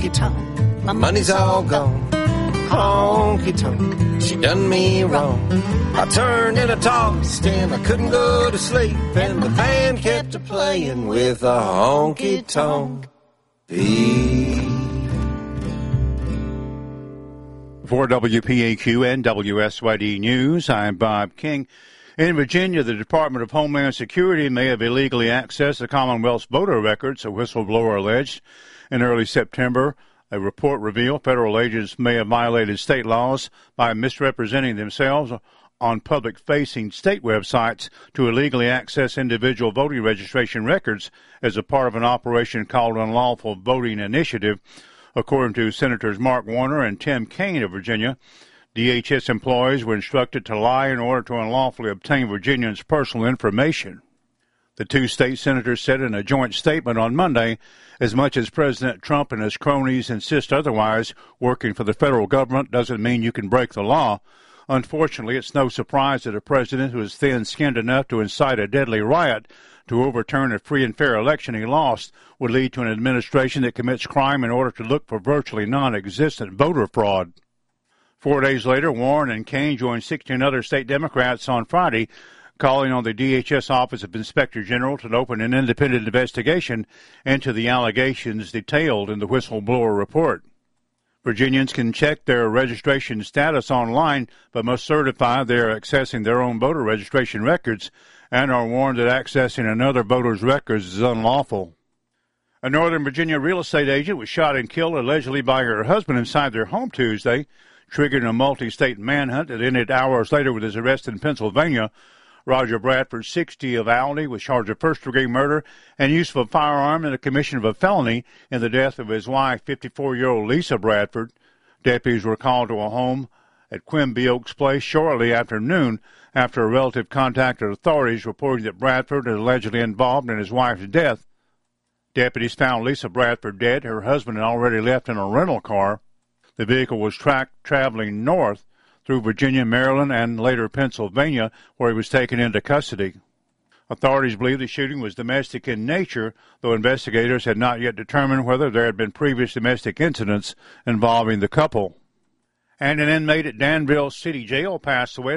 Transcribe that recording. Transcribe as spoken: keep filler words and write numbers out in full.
honky-tonk. My money's all gone. Honky-tonk, she done me wrong. I turned and I tossed and I couldn't go to sleep, and the band kept a playing with a honky-tonk beat. For W P A Q and W S Y D News, I'm Bob King. In Virginia, the Department of Homeland Security may have illegally accessed the Commonwealth's voter records, a whistleblower alleged. In early September, a report revealed federal agents may have violated state laws by misrepresenting themselves on public-facing state websites to illegally access individual voting registration records as a part of an operation called Unlawful Voting Initiative. According to Senators Mark Warner and Tim Kaine of Virginia, D H S employees were instructed to lie in order to unlawfully obtain Virginians' personal information. The two state senators said in a joint statement on Monday, as much as President Trump and his cronies insist otherwise, working for the federal government doesn't mean you can break the law. Unfortunately, it's no surprise that a president who is thin-skinned enough to incite a deadly riot to overturn a free and fair election he lost would lead to an administration that commits crime in order to look for virtually non-existent voter fraud. Four days later, Warren and Kaine joined sixteen other state Democrats on Friday, calling on the D H S Office of Inspector General to open an independent investigation into the allegations detailed in the whistleblower report. Virginians can check their registration status online, but must certify they are accessing their own voter registration records and are warned that accessing another voter's records is unlawful. A Northern Virginia real estate agent was shot and killed allegedly by her husband inside their home Tuesday, triggering a multi-state manhunt that ended hours later with his arrest in Pennsylvania. Roger Bradford, sixty, of Aldie, was charged of first-degree murder and use of a firearm in the commission of a felony in the death of his wife, fifty-four-year-old Lisa Bradford. Deputies were called to a home at Quimby Oaks Place shortly after noon after a relative contacted authorities reporting that Bradford is allegedly involved in his wife's death. Deputies found Lisa Bradford dead. Her husband had already left in a rental car. The vehicle was tracked traveling north through Virginia, Maryland, and later Pennsylvania, where he was taken into custody. Authorities believe the shooting was domestic in nature, though investigators had not yet determined whether there had been previous domestic incidents involving the couple. And an inmate at Danville City Jail passed away